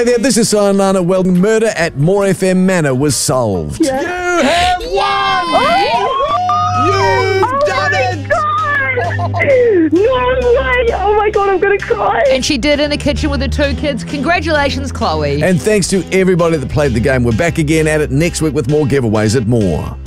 There, this is Sayonara Weldon. Murder at More FM Manor was solved. You have won! You've done it! No way! Oh my God, I'm going to cry. And she did in the kitchen with her 2 kids. Congratulations, Chloe. And thanks to everybody that played the game. We're back again at it next week with more giveaways at More.